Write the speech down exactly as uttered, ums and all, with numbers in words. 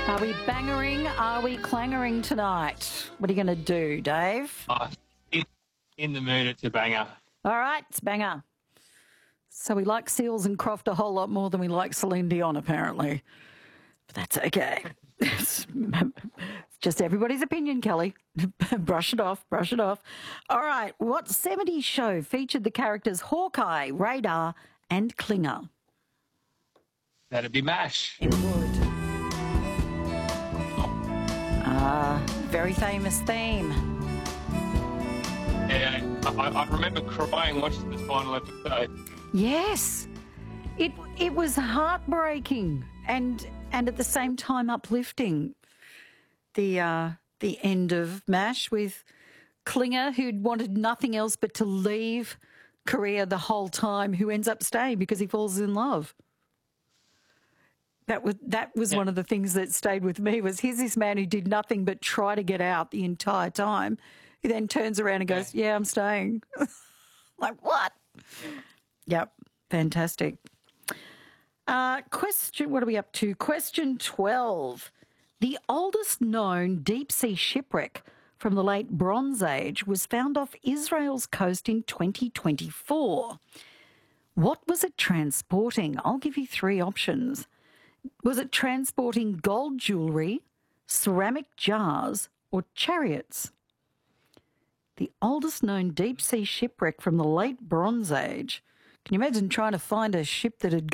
Are we bangering? Are we clangering tonight? What are you going to do, Dave? Uh, in, in the mood, it's a banger. All right, it's banger. So we like Seals and Croft a whole lot more than we like Celine Dion, apparently. But that's okay. It's just everybody's opinion, Kelly. Brush it off, brush it off. All right, what seventies show featured the characters Hawkeye, Radar and Klinger? That'd be MASH. It would. Ah, very famous theme. Yeah, I, I remember crying watching this final episode. Yes, it it was heartbreaking and and at the same time uplifting. The uh, the end of MASH with Klinger, who'd wanted nothing else but to leave Korea the whole time, who ends up staying because he falls in love. That was that was Yeah. one of the things that stayed with me. Was here's this man who did nothing but try to get out the entire time. He then turns around and goes, "Yeah, I'm staying." Like what? Yep, fantastic. Uh, question, what are we up to? Question twelve. The oldest known deep-sea shipwreck from the late Bronze Age was found off Israel's coast in twenty twenty-four. What was it transporting? I'll give you three options. Was it transporting gold jewellery, ceramic jars, or chariots? The oldest known deep-sea shipwreck from the late Bronze Age. Can you imagine trying to find a ship that had